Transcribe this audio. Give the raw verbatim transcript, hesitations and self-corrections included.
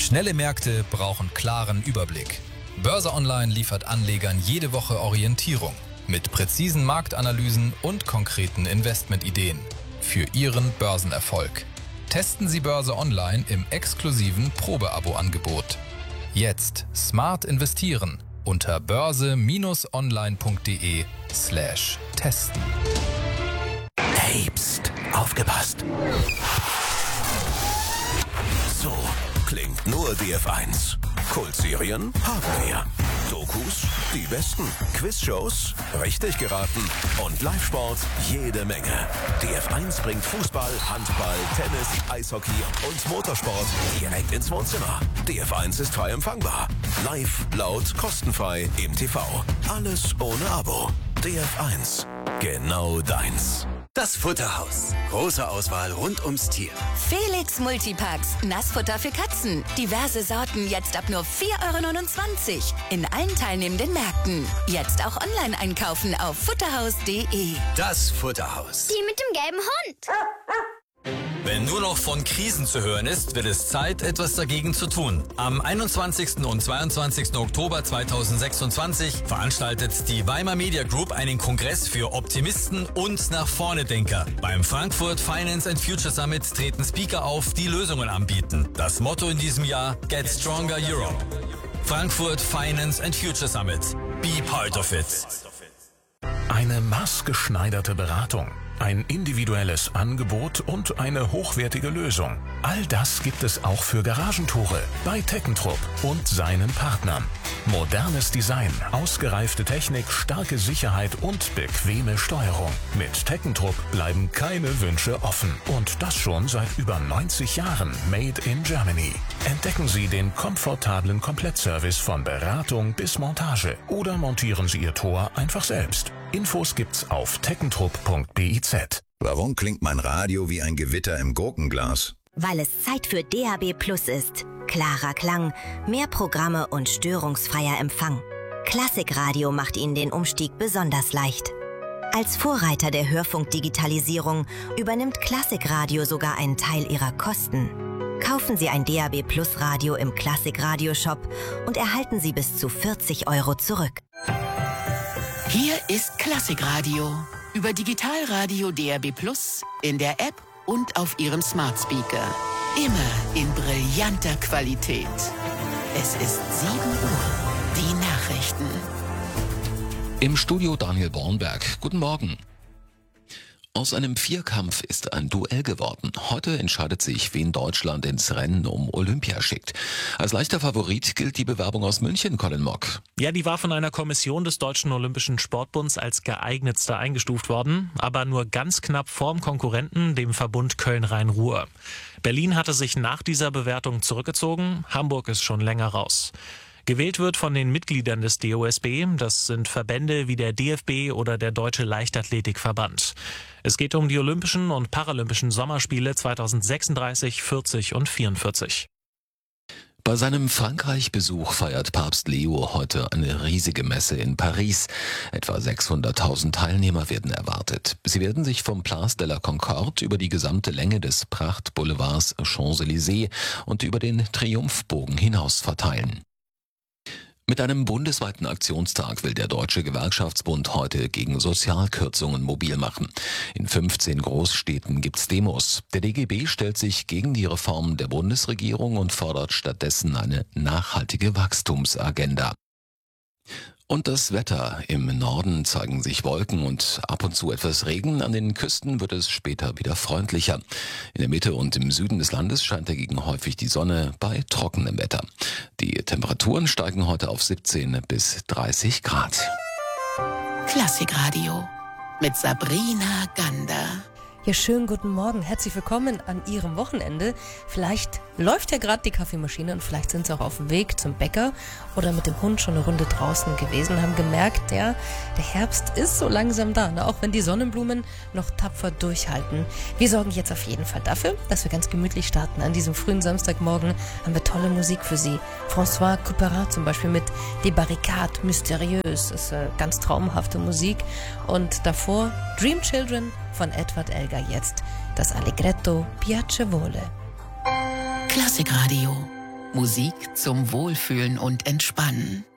Schnelle Märkte brauchen klaren Überblick. Börse Online liefert Anlegern jede Woche Orientierung mit präzisen Marktanalysen und konkreten Investmentideen für Ihren Börsenerfolg. Testen Sie Börse Online im exklusiven Probeabo-Angebot. Jetzt smart investieren unter börse-online.de slash testen. Hey, pst, aufgepasst! So klingt nur D F eins. Kultserien haben wir. Dokus, die besten. Quizshows, richtig geraten. Und Live-Sport, jede Menge. D F eins bringt Fußball, Handball, Tennis, Eishockey und Motorsport direkt ins Wohnzimmer. D F eins ist frei empfangbar. Live, laut, kostenfrei im T V. Alles ohne Abo. D F eins. Genau deins. Das Futterhaus. Große Auswahl rund ums Tier. Felix Multipacks. Nassfutter für Katzen. Diverse Sorten jetzt ab nur vier Euro neunundzwanzig. In allen teilnehmenden Märkten. Jetzt auch online einkaufen auf futterhaus punkt de. Das Futterhaus. Die mit dem gelben Hund. Wenn nur noch von Krisen zu hören ist, wird es Zeit, etwas dagegen zu tun. Am einundzwanzigsten und zweiundzwanzigsten Oktober zweitausendsechsundzwanzig veranstaltet die Weimar Media Group einen Kongress für Optimisten und Nach-Vorne-Denker. Beim Frankfurt Finance and Future Summit treten Speaker auf, die Lösungen anbieten. Das Motto in diesem Jahr: Get Stronger Europe. Frankfurt Finance and Future Summit. Be part of it. Eine maßgeschneiderte Beratung, ein individuelles Angebot und eine hochwertige Lösung. All das gibt es auch für Garagentore bei Teckentrupp und seinen Partnern. Modernes Design, ausgereifte Technik, starke Sicherheit und bequeme Steuerung. Mit Teckentrupp bleiben keine Wünsche offen. Und das schon seit über neunzig Jahren. Made in Germany. Entdecken Sie den komfortablen Komplettservice von Beratung bis Montage. Oder montieren Sie Ihr Tor einfach selbst. Infos gibt's auf teckentrupp punkt biz. Warum klingt mein Radio wie ein Gewitter im Gurkenglas? Weil es Zeit für D A B Plus ist. Klarer Klang, mehr Programme und störungsfreier Empfang. Klassikradio macht Ihnen den Umstieg besonders leicht. Als Vorreiter der Hörfunkdigitalisierung übernimmt Klassikradio sogar einen Teil Ihrer Kosten. Kaufen Sie ein D A B Plus Radio im Klassikradio-Shop und erhalten Sie bis zu vierzig Euro zurück. Hier ist Klassikradio. Über Digitalradio D A B Plus, in der App und auf Ihrem Smart Speaker. Immer in brillanter Qualität. Es ist sieben Uhr. Die Nachrichten. Im Studio Daniel Bornberg. Guten Morgen. Aus einem Vierkampf ist ein Duell geworden. Heute entscheidet sich, wen Deutschland ins Rennen um Olympia schickt. Als leichter Favorit gilt die Bewerbung aus München, Colin Mock. Ja, die war von einer Kommission des Deutschen Olympischen Sportbunds als geeignetste eingestuft worden, aber nur ganz knapp vorm Konkurrenten, dem Verbund Köln-Rhein-Ruhr. Berlin hatte sich nach dieser Bewertung zurückgezogen, Hamburg ist schon länger raus. Gewählt wird von den Mitgliedern des D O S B, das sind Verbände wie der D F B oder der Deutsche Leichtathletikverband. Es geht um die Olympischen und Paralympischen Sommerspiele zweitausendsechsunddreißig, vierzig und vierundvierzig. Bei seinem Frankreich-Besuch feiert Papst Leo heute eine riesige Messe in Paris. Etwa sechshunderttausend Teilnehmer werden erwartet. Sie werden sich vom Place de la Concorde über die gesamte Länge des Prachtboulevards Champs-Élysées und über den Triumphbogen hinaus verteilen. Mit einem bundesweiten Aktionstag will der Deutsche Gewerkschaftsbund heute gegen Sozialkürzungen mobil machen. In fünfzehn Großstädten gibt's Demos. Der D G B stellt sich gegen die Reform der Bundesregierung und fordert stattdessen eine nachhaltige Wachstumsagenda. Und das Wetter. Im Norden zeigen sich Wolken und ab und zu etwas Regen. An den Küsten wird es später wieder freundlicher. In der Mitte und im Süden des Landes scheint dagegen häufig die Sonne bei trockenem Wetter. Die Temperaturen steigen heute auf siebzehn bis dreißig Grad. Klassikradio mit Sabrina Gander. Ja, schönen guten Morgen. Herzlich willkommen an Ihrem Wochenende. Vielleicht läuft ja gerade die Kaffeemaschine und vielleicht sind Sie auch auf dem Weg zum Bäcker oder mit dem Hund schon eine Runde draußen gewesen, haben gemerkt, ja, der Herbst ist so langsam da, ne? Auch wenn die Sonnenblumen noch tapfer durchhalten. Wir sorgen jetzt auf jeden Fall dafür, dass wir ganz gemütlich starten. An diesem frühen Samstagmorgen haben wir tolle Musik für Sie. François Couperin zum Beispiel mit Des Barricades Mystérieuses. Das ist äh, ganz traumhafte Musik. Und davor Dream Children von Edward Elgar, jetzt das Allegretto Piacevole. Klassikradio Musik zum Wohlfühlen und Entspannen.